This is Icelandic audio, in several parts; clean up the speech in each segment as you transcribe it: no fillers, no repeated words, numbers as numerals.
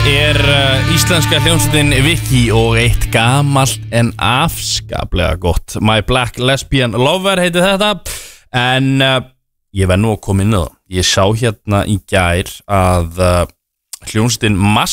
Íslenska hljómsveitin Viki og eitt gamalt en afskaplega gott My Black Lesbian Lover heiti þetta. En ég verð nú að koma inn á það. Ég sá hérna í gær að hljómsveitin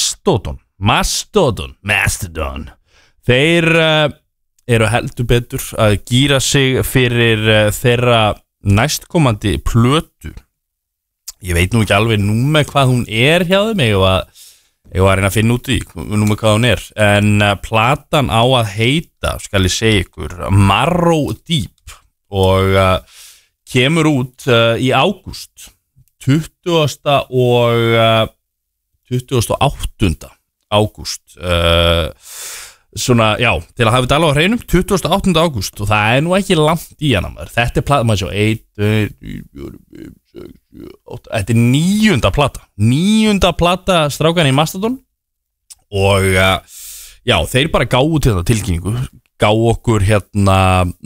Mastodon þeir eru heldur betur að gíra sig fyrir þeirra næstkomandi plötu. Ég veit nú ekki alveg númer hvað hún hjá þeim. Ég var að reyna að finna út í númer hvað hún en platan á að heita, skal ég segja ykkur, Marrow Deep og kemur út í ágúst 28. ágúst svona, já, til að hafa þetta alveg á hreinum 28. ágúst og það nú ekki langt í hana maður. Þetta plata, maður sjá 8, þetta 9. plata strákan í Mastodon og já, þeir bara gáðu til þetta tilkynningu, gáðu okkur hérna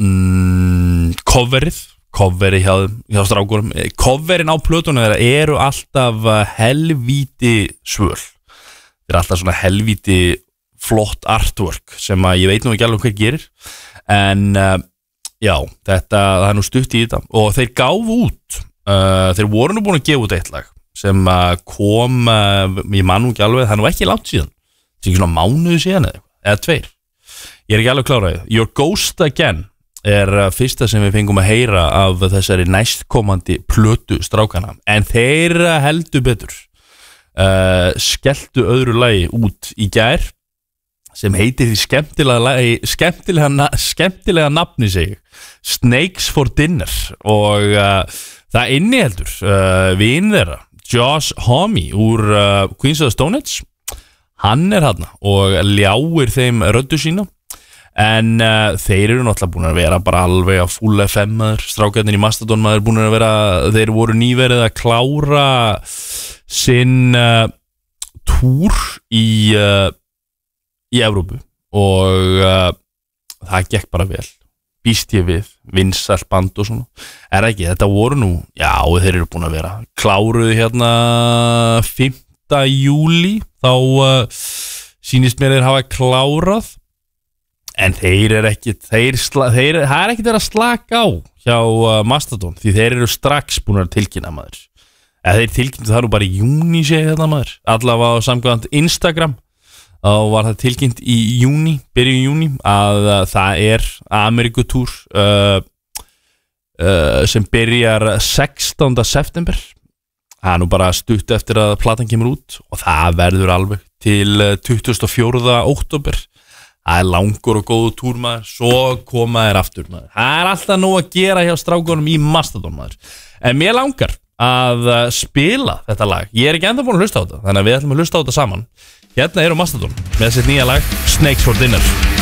coverið hjá strákurum. Coverin á plötunum þeirra eru alltaf helvíti svöl. Þeir alltaf svona helvíti flott artwork sem að ég veit nú ekki alveg hver gerir en já, það nú stutt í þetta og þeir gáfu út þeir voru nú búin að gefa út eitt lag sem kom ég man nú ekki alveg, það nú ekki langt síðan það ekki svona mánuði síðan eða 2 ég ekki alveg kláraði. Your Ghost Again fyrsta sem við fengum að heyra af þessari næstkomandi plötu strákana en þeir heldur betur skelltu öðru lagi út í gær sem heitir því skemmtilega nafni sig Snakes for Dinner og það inniheldur vin þeirra Josh Homme úr Queens of the Stone Age. Hann þarna og ljáir þeim röddu sína en þeir eru náttúrulega búin að vera bara alveg á full FM maður, strákarnir í Mastodon maður búin að vera, þeir voru nýverið að klára sinn túr í Evrópu og það gekk bara vel. Býst ég við, vinsælt band og svona. Ekki, þetta voru nú, já, þeir eru búin að vera. Kláruðu hérna 5. júli, þá sýnist mér þeir hafa klárað, en þeir eru ekki, það ekki þeir að slaka á hjá Mastodon, því þeir eru strax búin að tilkynna maður. Þeir tilkynntu það nú bara í júni, segja þetta maður. Allavega á samkvæmt Instagram. Og var það tilkynnt í byrjun júni að það Amerikutúr sem byrjar 16. september. Það nú bara stutt eftir að platan kemur út og það verður alveg til 24. október. Það langur og góðu túr maður, svo koma þeir aftur maður. Það alltaf nú að gera hjá strákunum í Mastodon maður. En mér langar að spila þetta lag. Ég ekki ennþá búin að hlusta á þetta, þannig að við ætlum að hlusta á þetta saman. Hérna eru Mastodon með sitt nýja lag Snakes for Dinner.